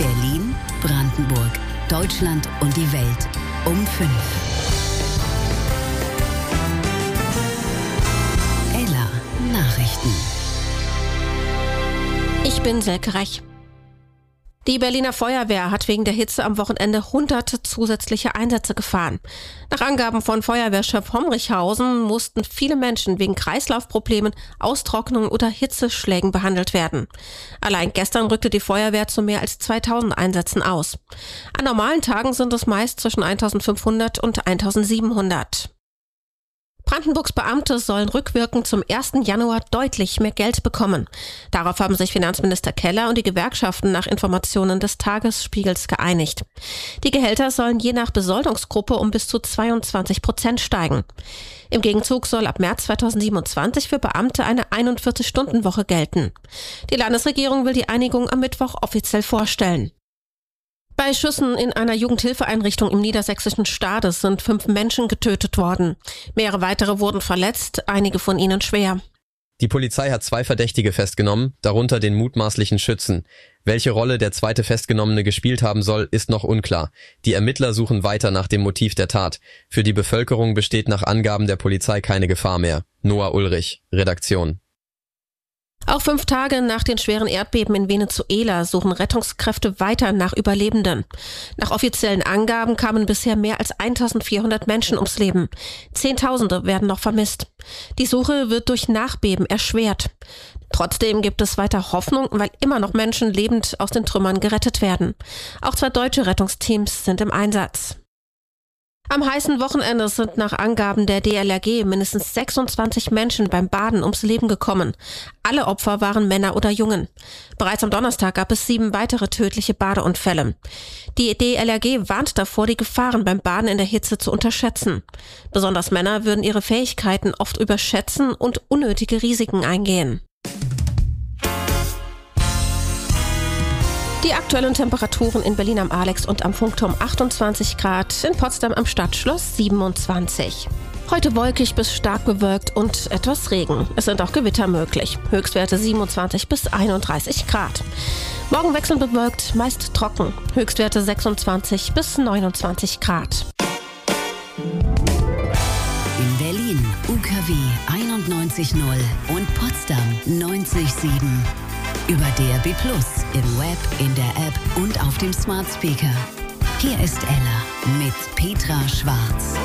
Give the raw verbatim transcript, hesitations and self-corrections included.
Berlin, Brandenburg, Deutschland und die Welt um fünf. Ella Nachrichten. Ich bin Selke Rech. Die Berliner Feuerwehr hat wegen der Hitze am Wochenende hunderte zusätzliche Einsätze gefahren. Nach Angaben von Feuerwehrchef Homrichhausen mussten viele Menschen wegen Kreislaufproblemen, Austrocknungen oder Hitzeschlägen behandelt werden. Allein gestern rückte die Feuerwehr zu mehr als zweitausend Einsätzen aus. An normalen Tagen sind es meist zwischen eintausendfünfhundert und eintausendsiebenhundert. Brandenburgs Beamte sollen rückwirkend zum ersten Januar deutlich mehr Geld bekommen. Darauf haben sich Finanzminister Keller und die Gewerkschaften nach Informationen des Tagesspiegels geeinigt. Die Gehälter sollen je nach Besoldungsgruppe um bis zu zweiundzwanzig Prozent steigen. Im Gegenzug soll ab März zweitausendsiebenundzwanzig für Beamte eine einundvierzig-Stunden-Woche gelten. Die Landesregierung will die Einigung am Mittwoch offiziell vorstellen. Bei Schüssen in einer Jugendhilfeeinrichtung im niedersächsischen Stades sind fünf Menschen getötet worden. Mehrere weitere wurden verletzt, einige von ihnen schwer. Die Polizei hat zwei Verdächtige festgenommen, darunter den mutmaßlichen Schützen. Welche Rolle der zweite Festgenommene gespielt haben soll, ist noch unklar. Die Ermittler suchen weiter nach dem Motiv der Tat. Für die Bevölkerung besteht nach Angaben der Polizei keine Gefahr mehr. Noah Ulrich, Redaktion. Auch fünf Tage nach den schweren Erdbeben in Venezuela suchen Rettungskräfte weiter nach Überlebenden. Nach offiziellen Angaben kamen bisher mehr als eintausendvierhundert Menschen ums Leben. Zehntausende werden noch vermisst. Die Suche wird durch Nachbeben erschwert. Trotzdem gibt es weiter Hoffnung, weil immer noch Menschen lebend aus den Trümmern gerettet werden. Auch zwei deutsche Rettungsteams sind im Einsatz. Am heißen Wochenende sind nach Angaben der D L R G mindestens sechsundzwanzig Menschen beim Baden ums Leben gekommen. Alle Opfer waren Männer oder Jungen. Bereits am Donnerstag gab es sieben weitere tödliche Badeunfälle. Die D L R G warnt davor, die Gefahren beim Baden in der Hitze zu unterschätzen. Besonders Männer würden ihre Fähigkeiten oft überschätzen und unnötige Risiken eingehen. Die aktuellen Temperaturen in Berlin am Alex und am Funkturm achtundzwanzig Grad, in Potsdam am Stadtschloss siebenundzwanzig. Heute wolkig bis stark bewölkt und etwas Regen. Es sind auch Gewitter möglich. Höchstwerte siebenundzwanzig bis einunddreißig Grad. Morgen wechselnd bewölkt, meist trocken. Höchstwerte sechsundzwanzig bis neunundzwanzig Grad. In Berlin U K W einundneunzig Komma null und Potsdam neunzig Komma sieben. Über D R B Plus, im Web, in der App und auf dem Smart Speaker. Hier ist Ella mit Petra Schwarz.